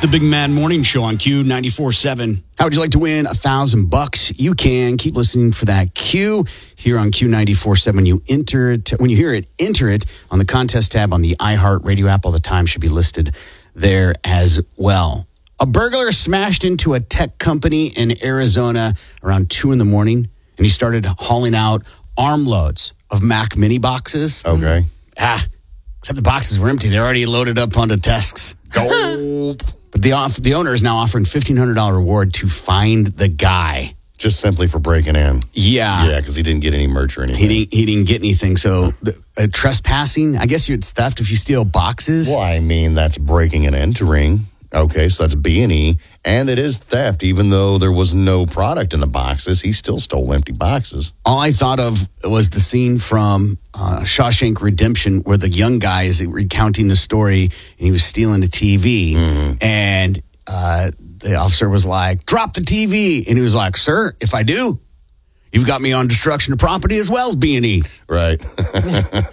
The Big Mad Morning Show on Q94.7. How would you like to win $1,000? You can. Keep listening for that Q here on Q94.7. When you enter it, when you hear it, enter it on the contest tab on the iHeartRadio app. All the time should be listed there as well. A burglar smashed into a tech company in Arizona around 2 in the morning, and he started hauling out armloads of Mac Mini boxes. Okay. Except the boxes were empty. They're already loaded up onto desks. Dope. But the owner is now offering $1,500 reward to find the guy. Just simply for breaking in. Yeah. Yeah, because he didn't get any merch or anything. He didn't get anything. So trespassing, I guess it's theft if you steal boxes. Well, I mean, that's breaking and entering. Okay, so that's B&E. And it is theft. Even though there was no product in the boxes, he still stole empty boxes. All I thought of was the scene from Shawshank Redemption where the young guy is recounting the story and he was stealing a TV. Mm-hmm. And the officer was like, drop the TV. And he was like, sir, if I do, you've got me on destruction of property as well as B&E. Right.